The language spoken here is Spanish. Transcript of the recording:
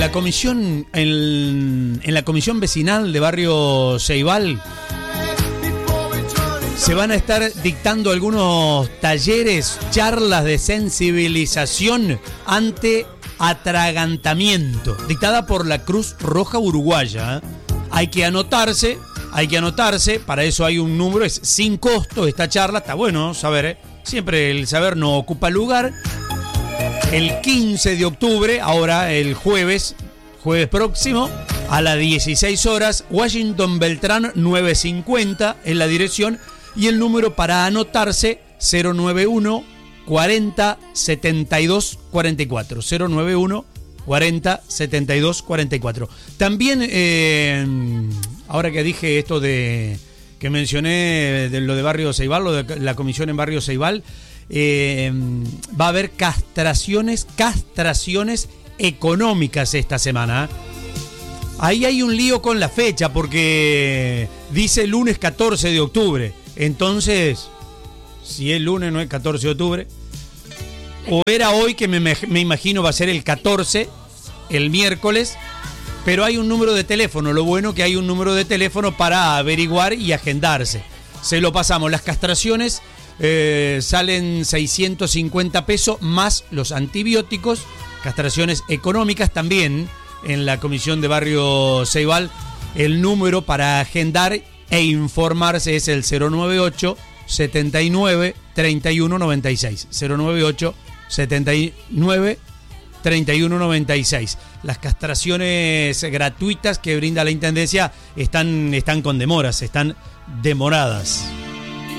la comisión en la comisión vecinal de Barrio Ceibal se van a estar dictando algunos talleres, charlas de sensibilización ante atragantamiento, dictada por la Cruz Roja Uruguaya. Hay que anotarse, para eso hay un número, es sin costo esta charla, está bueno saber, siempre el saber no ocupa lugar. El 15 de octubre, ahora el jueves próximo, a las 16 horas, Washington Beltrán 950 en la dirección, y el número para anotarse 091 40 72 44, 091 40 72 44. También, ahora que dije esto que mencioné de lo de Barrio Ceibal, lo de la comisión en Barrio Ceibal, va a haber castraciones económicas esta semana. Ahí hay un lío con la fecha porque dice lunes 14 de octubre. Entonces, si es lunes no es 14 de octubre. O era hoy, que me imagino va a ser el 14, el miércoles. Pero hay un número de teléfono. Lo bueno que hay un número de teléfono para averiguar y agendarse. Se lo pasamos. Las castraciones salen 650 pesos más los antibióticos. Castraciones económicas también en la comisión de Barrio Ceibal. El número para agendar e informarse es el 098 79 31 96. 098 79 31 96. Las castraciones gratuitas que brinda la Intendencia están con demoras, están demoradas.